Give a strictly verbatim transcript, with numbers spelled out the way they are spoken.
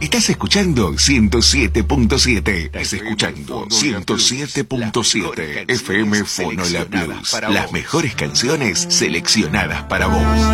Estás escuchando ciento siete punto siete. Estás escuchando ciento siete punto siete. F M Fonola Plus. Las mejores canciones seleccionadas para vos.